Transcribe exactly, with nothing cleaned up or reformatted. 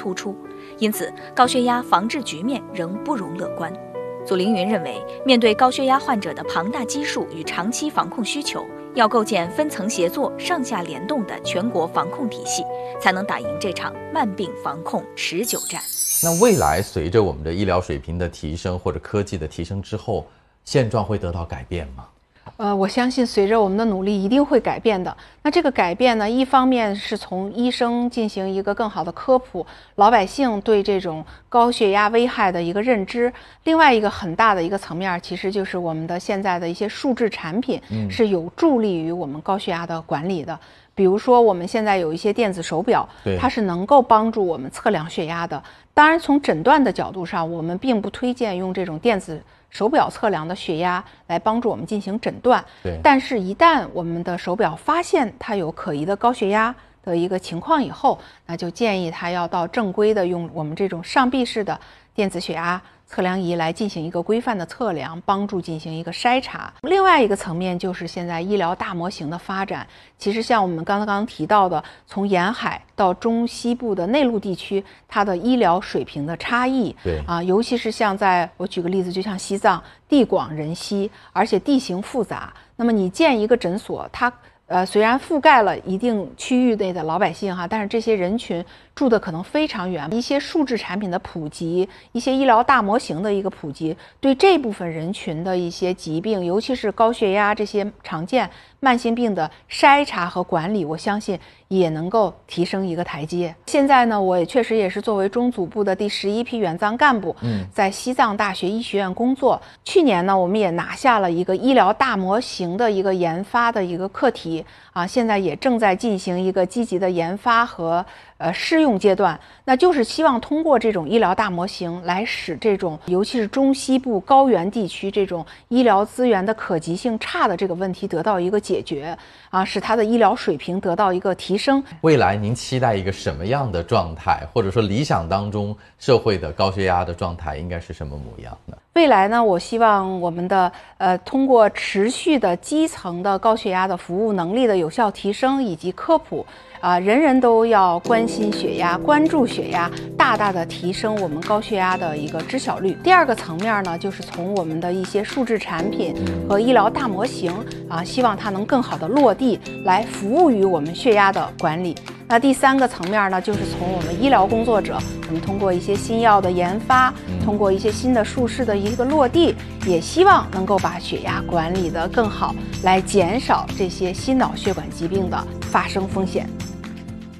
突出，因此高血压防治局面仍不容乐观。祖凌云认为，面对高血压患者的庞大基数与长期防控需求，要构建分层协作、上下联动的全国防控体系，才能打赢这场慢病防控持久战。 那未来随着我们的医疗水平的提升或者科技的提升之后，现状会得到改变吗？ 呃，我相信随着我们的努力一定会改变的。那这个改变呢，一方面是从医生进行一个更好的科普，老百姓对这种高血压危害的一个认知；另外一个很大的一个层面，其实就是我们的现在的一些数字产品是有助力于我们高血压的管理的。比如说我们现在有一些电子手表，它是能够帮助我们测量血压的。当然从诊断的角度上，我们并不推荐用这种电子手表测量的血压来帮助我们进行诊断， 对。 但是一旦我们的手表发现它有可疑的高血压的一个情况以后，那就建议它要到正规的用我们这种上臂式的电子血压测量仪来进行一个规范的测量，帮助进行一个筛查。另外一个层面就是现在医疗大模型的发展，其实像我们刚刚提到的，从沿海到中西部的内陆地区，它的医疗水平的差异， 对啊，尤其是像在我举个例子，就像西藏，地广人稀，而且地形复杂。那么你建一个诊所，它呃，虽然覆盖了一定区域内的老百姓哈，但是这些人群住的可能非常远。一些数字产品的普及，一些医疗大模型的一个普及，对这部分人群的一些疾病，尤其是高血压这些常见慢性病的筛查和管理，我相信也能够提升一个台阶。现在呢，我也确实也是作为中组部的第十一批远藏干部，嗯，在西藏大学医学院工作。去年呢，我们也拿下了一个医疗大模型的一个研发的一个课题啊，现在也正在进行一个积极的研发和呃试用阶段。那就是希望通过这种医疗大模型来使这种尤其是中西部高原地区这种医疗资源的可及性差的这个问题得到一个解决啊，使它的医疗水平得到一个提升。 未来您期待一个什么样的状态，或者说理想当中社会的高血压的状态应该是什么模样呢？ 未来呢，我希望我们的呃通过持续的基层的高血压的服务能力的有效提升以及科普啊、呃，人人都要关心血压，关注血压，大大的提升我们高血压的一个知晓率。第二个层面呢，就是从我们的一些数字产品和医疗大模型啊，希望它能更好的落地来服务于我们血压的管理。那第三个层面呢，就是从我们医疗工作者，我们通过一些新药的研发，通过一些新的术式的一个落地，也希望能够把血压管理得更好，来减少这些心脑血管疾病的发生风险。